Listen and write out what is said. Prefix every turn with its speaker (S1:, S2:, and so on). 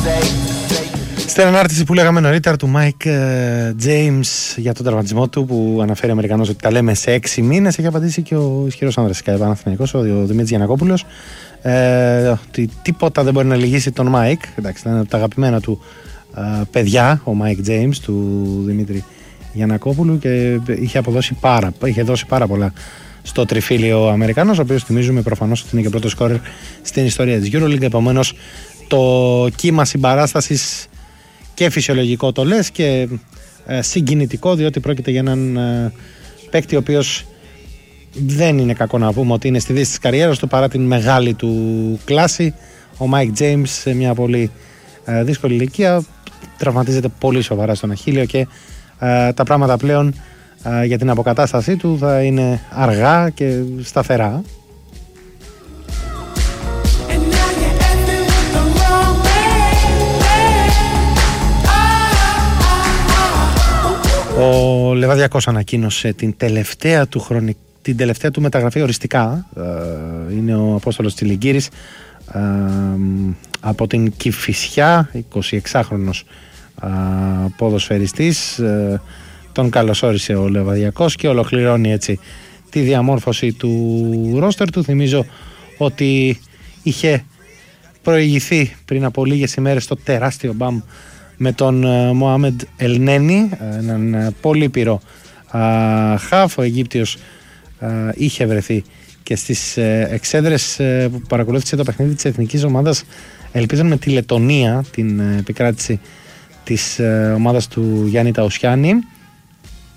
S1: Στην ανάρτηση που λέγαμε νωρίτερα του Mike James για τον τραυματισμό του, που αναφέρει ο Αμερικανός ότι τα λέμε σε 6 μήνες, έχει απαντήσει και ο ισχυρός άνδρας της Παναθηναϊκός, ο Δημήτρης Γιαννακόπουλος, ότι τίποτα δεν μπορεί να λυγίσει τον Mike. Εντάξει, ήταν από τα αγαπημένα του παιδιά ο Mike James, του Δημήτρη Γιαννακόπουλου, και είχε δώσει πάρα πολλά στο τριφύλιο ο Αμερικανός, ο οποίος θυμίζουμε προφανώς ότι είναι και πρώτο σκόρερ στην ιστορία της EuroLeague. Επομένως το κύμα συμπαράστασης και φυσιολογικό το λες και συγκινητικό, διότι πρόκειται για έναν παίκτη ο οποίος δεν είναι κακό να πούμε ότι είναι στη δύση της καριέρας του, παρά την μεγάλη του κλάση. Ο Mike James σε μια πολύ δύσκολη ηλικία τραυματίζεται πολύ σοβαρά στον αχίλλειο και τα πράγματα πλέον για την αποκατάστασή του θα είναι αργά και σταθερά. Ο Λεβαδιακός ανακοίνωσε την τελευταία του μεταγραφή οριστικά. Είναι ο Απόστολος Τσιλιγκύρης από την Κηφισιά, 26χρονος ποδοσφαιριστής. Τον καλωσόρισε ο Λεβαδιακός και ολοκληρώνει έτσι τη διαμόρφωση του ρόστερ του. Θυμίζω ότι είχε προηγηθεί πριν από λίγες ημέρες το τεράστιο μπαμ με τον Μωάμεντ Ελνένι, έναν πολύπειρο χαφ. Ο Αιγύπτιος είχε βρεθεί και στις εξέδρες που παρακολούθησε το παιχνίδι της εθνικής ομάδας ελπίζαν με τη Λετονία, την επικράτηση της ομάδας του Γιάννη Ταουσιάννη.